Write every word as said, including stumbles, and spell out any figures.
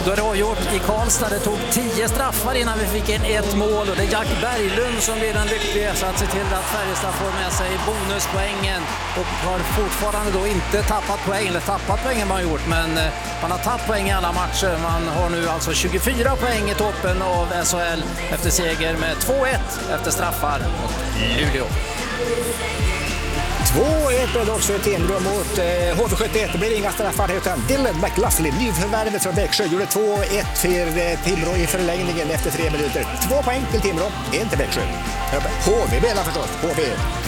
Då är det avgjort i Karlstad. Det tog tio straffar innan vi fick in ett mål och det är Jack Berglund som blir den lyckliga så att se till att Färjestad får med sig bonuspoängen och har fortfarande då inte tappat poäng, eller tappat poängen man har gjort, men man har tappat poäng i alla matcher. Man har nu alltså tjugofyra poäng i toppen av S H L efter seger med två ett efter straffar mot Luleå. två ett blev det också i Timrå mot eh, H V sjuttioett. Det blir inga straffar utan Dylan McLaughlin, nyförvärvet från Växjö, gjorde två ett för eh, Timrå i förlängningen efter tre minuter. Två poäng till Timrå, en till Växjö. H V spelar förstås, H V.